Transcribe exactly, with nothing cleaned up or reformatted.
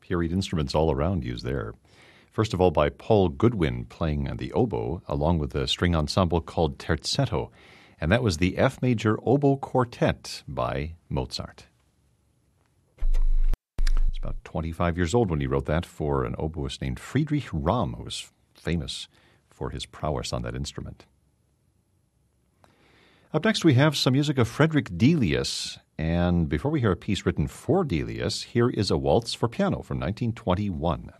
period instruments all around used there. First of all, by Paul Goodwin playing the oboe, along with a string ensemble called Terzetto, and that was the F major oboe quartet by Mozart. He's about twenty-five years old when he wrote that for an oboist named Friedrich Ramm, who was famous for his prowess on that instrument. Up next, we have some music of Frederick Delius, and before we hear a piece written for Delius, here is a waltz for piano from nineteen twenty-one.